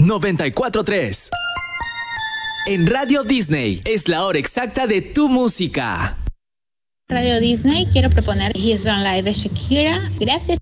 94.3. En Radio Disney es la hora exacta de tu música. Radio Disney, quiero proponer He's Don't Lie de Shakira. Gracias.